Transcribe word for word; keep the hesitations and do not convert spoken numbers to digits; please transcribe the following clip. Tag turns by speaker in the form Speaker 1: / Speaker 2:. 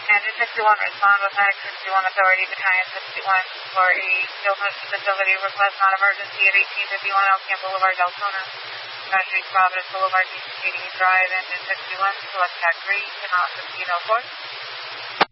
Speaker 1: Engine sixty-one, respond with Medic sixty-one Authority, Battalion sixty-one for a skilled nursing facility request non-emergency at eighteen fifty-one Elkham Boulevard, Deltona. Treasury, Providence Boulevard, D C K D Drive, Engine sixty-one, select track three, amount fifteen oh four.